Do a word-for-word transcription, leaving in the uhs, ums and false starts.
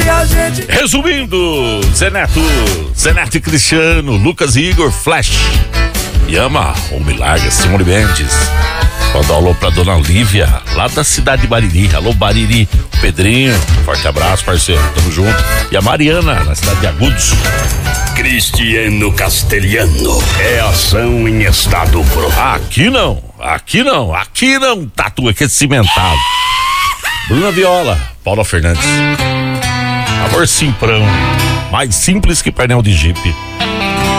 e a gente... Resumindo, Zé Neto, Zé Neto e Cristiano, Lucas e Igor, Flash, Yama, o Milagre, Simone Mendes. Manda um alô pra dona Lívia, lá da cidade de Bariri. Alô, Bariri. Pedrinho, forte abraço, parceiro. Tamo junto. E a Mariana, na cidade de Agudos. Cristiano Castelhano. É ação em estado puro. Aqui não, aqui não, aqui não. Tatu aqui é cimentado. Bruna Viola, Paula Fernandes. Amor Simprão. Mais simples que pernel de jipe.